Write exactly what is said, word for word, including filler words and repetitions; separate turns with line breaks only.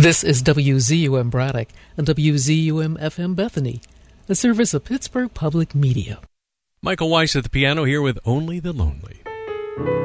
This is W Z U M Braddock and W Z U M F M Bethany, a service of Pittsburgh Public Media.
Michael Weiss at the piano here with Only the Lonely.